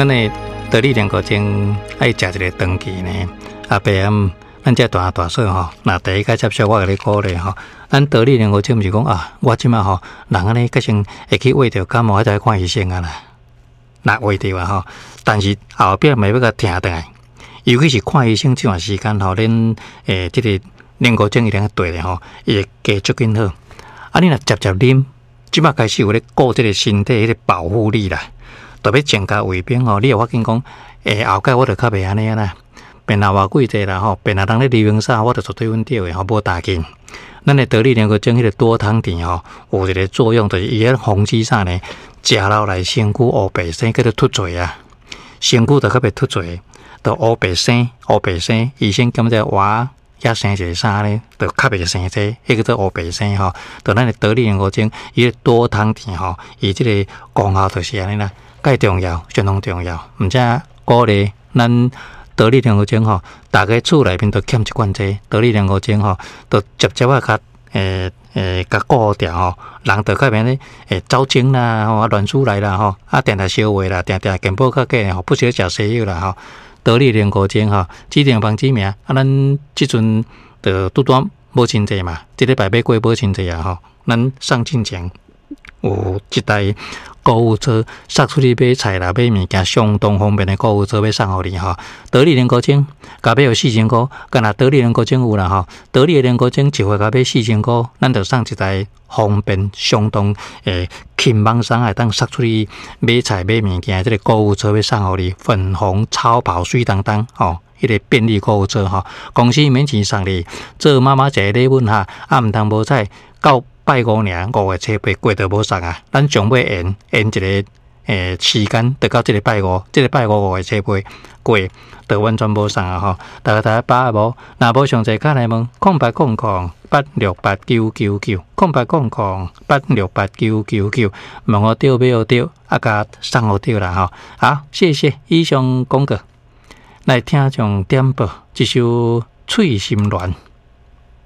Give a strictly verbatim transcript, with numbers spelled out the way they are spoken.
咱的得力莲果精爱食一个长期呢，啊，白暗咱这大大说吼，那第一个接受我给你鼓励吼，咱得力莲果精不是讲啊，我即马吼人安尼个性会去胃着感冒，还在看医生啊啦，那胃着啊吼，但是后壁咪要甲停倒来，尤其是看医生这段时间吼，恁诶即个莲果精一定对咧吼，伊会加足紧好。啊，你若接接啉，即马开始有咧顾即个身体迄个保护力啦。特别增加胃病吼，你有法紧讲，诶，后盖我着较袂安尼啊啦，变若偌贵者啦吼，变若人咧利用啥，我着绝对稳着诶吼，无大紧。咱诶得力莲果精迄个多糖锭吼，有一个作用，就是伊咧防止啥呢？食落来身躯乌白生叫做脱罪啊，身躯着较袂脱罪，着乌白生，乌白生，医生检者话也生一个啥呢？着较袂生这，迄个做乌白生吼，着咱诶得力莲果精，伊个多糖锭吼，伊即个功效就是安尼啦。介重要，相当重要。毋则鼓励咱得力莲果精吼，大家厝内面都欠一罐这得力莲果精吼，都直接啊较诶诶甲顾掉吼，人就较免咧诶走精啦，吼啊乱出来啦吼，啊定定烧话啦，定定健保较假吼，不少食西药啦吼。得力莲果精吼，指定帮指名啊，咱即阵就拄拄无亲济嘛，即礼拜买过无亲济啊吼，咱上进前有一台购物车，塞出去买菜啦、买物件，相当方便的购物车要送互你吼。得力莲果精，加买有四千块，干若得力莲果精有啦吼。得力的莲果精一回加买四千块，咱就送一台方便、相当诶轻绑上来，当塞出去买菜、买物件，这个购物车要送互你，粉红超跑水当当吼。迄个便利购物车吼，公司免钱送你，做妈妈一个礼物哈，啊毋通无彩到拜五年五月七八过就无送啊，咱上尾延延一个诶时间，就到即个拜五，即、这个拜五五月七八过，就完全无送啊吼！大家大家把握无，若无详细看来问，空八空空八六八九九九，空八空空八六八九九九，问我对没有对，啊甲送互对啦吼！好，谢谢以上广告，来听从点播一首《翠心恋》。